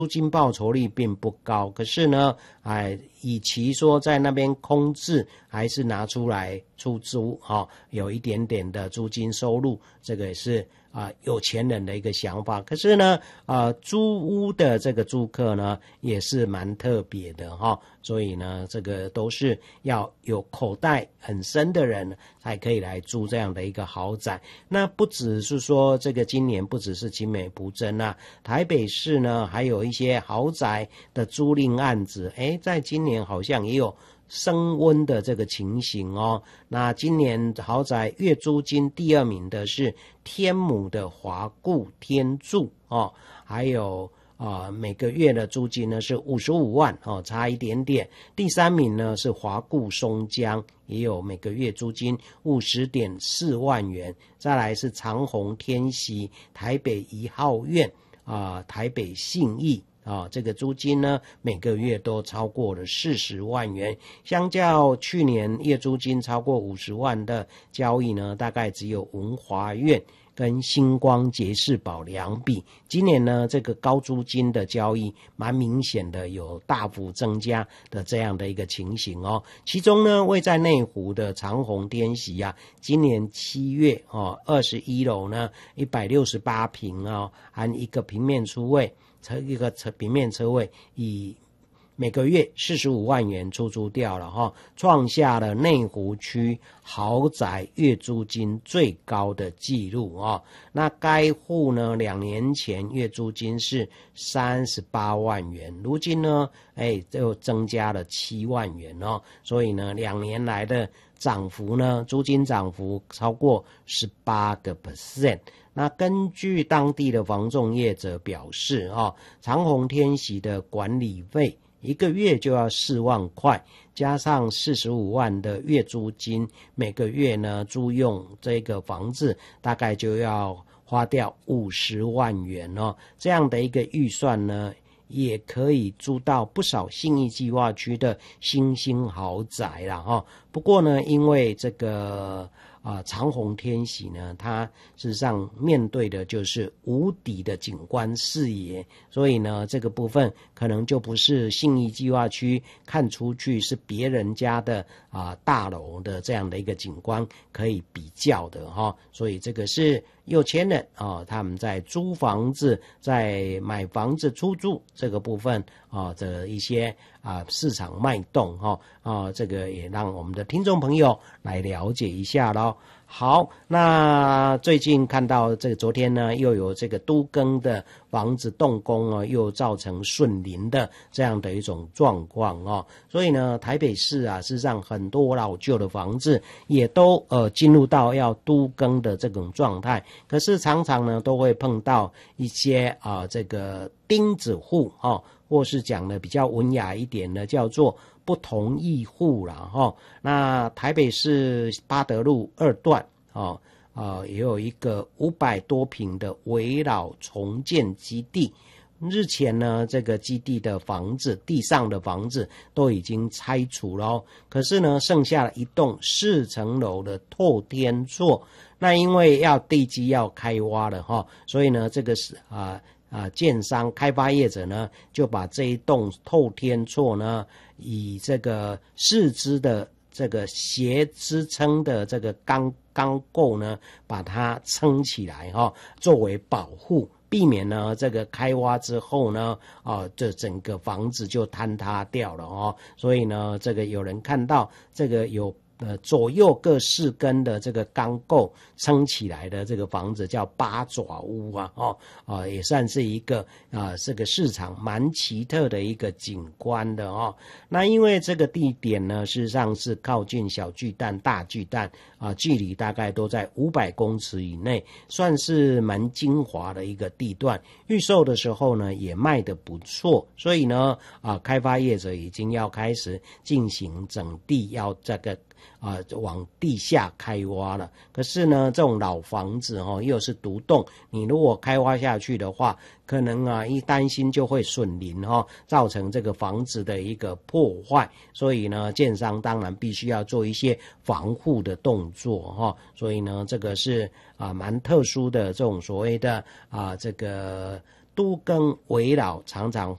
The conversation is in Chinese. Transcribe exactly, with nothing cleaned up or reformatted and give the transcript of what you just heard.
租金报酬率并不高，可是呢，哎，与其说在那边空置，还是拿出来出租，哦，有一点点的租金收入，这个也是啊、呃、有钱人的一个想法。可是呢，啊、呃，租屋的这个租客呢，也是蛮特别的哈、哦，所以呢，这个都是要有口袋很深的人才可以来租这样的一个豪宅。那不只是说这个今年不只是青美埔镇啊，台北市呢还有一些豪宅的租赁案子，诶，在今年好像也有升温的这个情形哦。那今年豪宅月租金第二名的是天母的华固天住哦，还有啊、呃，每个月的租金呢是五十五万哦，差一点点。第三名呢是华固松江，也有每个月租金五十点四万元。再来是长虹天喜台北一号院啊、呃，台北信义。啊，这个租金呢，每个月都超过了四十万元，相较去年月租金超过五十万的交易呢，大概只有文华苑跟星光杰士堡两笔。今年呢，这个高租金的交易蛮明显的有大幅增加的这样的一个情形哦。其中呢，位在内湖的长虹天喜啊，今年七月哦，二十一楼呢，一百六十八坪哦，含一个平面出位。车一个车平面车位以每个月四十五万元出租掉了哈，创下了内湖区豪宅月租金最高的纪录啊。那该户呢，两年前月租金是三十八万元，如今呢，哎，就增加了七万元哦。所以呢，两年来的涨幅呢，租金涨幅超过十八个 percent。那根据当地的房仲业者表示啊，长虹天喜的管理费一个月就要四万块，加上四十五万的月租金，每个月呢租用这个房子大概就要花掉五十万元哦。这样的一个预算呢，也可以租到不少信义计划区的新兴豪宅啦哈。不过呢，因为这个啊、呃，长虹天喜呢，它事实上面对的就是无敌的景观视野，所以呢，这个部分可能就不是信义计划区看出去是别人家的啊、呃、大楼的这样的一个景观可以比较的哈，所以这个是有钱人啊、呃，他们在租房子、在买房子出租这个部分啊的一些啊、呃、市场脉动哈啊，这个也让我们的听众朋友来了解一下咯。好，那最近看到这个昨天呢，又有这个都更的房子动工啊，又造成顺邻的这样的一种状况哦。所以呢，台北市啊，事实上很多老旧的房子也都呃进入到要都更的这种状态，可是常常呢都会碰到一些啊、呃、这个钉子户哦，或是讲的比较文雅一点的叫做不同意户啦哈。那台北市八德路二段哦，呃，也有一个五百多坪的围绕重建基地。日前呢，这个基地的房子，地上的房子都已经拆除了哦，可是呢，剩下了一栋四层楼的透天厝。那因为要地基要开挖了哈，所以呢，这个是啊。啊，建商开发业者呢，就把这一栋透天厝呢，以这个四支的这个斜支撑的这个钢钢构呢，把它撑起来哈、哦，作为保护，避免呢这个开挖之后呢，啊，这整个房子就坍塌掉了哦。所以呢，这个有人看到这个有。呃，左右各四根的这个钢构撑起来的这个房子叫八爪屋啊，哦，啊、呃，也算是一个啊、呃，这个市场蛮奇特的一个景观的哦。那因为这个地点呢，事实上是靠近小巨蛋、大巨蛋啊、呃，距离大概都在五百公尺以内，算是蛮精华的一个地段。预售的时候呢，也卖得不错，所以呢，啊、呃，开发业者已经要开始进行整地，要这个。啊、呃，往地下开挖了。可是呢，这种老房子哦，又是独栋，你如果开挖下去的话，可能啊一担心就会损邻哈、哦，造成这个房子的一个破坏。所以呢，建商当然必须要做一些防护的动作哈、哦。所以呢，这个是啊蛮特殊的这种所谓的啊这个都更围绕常常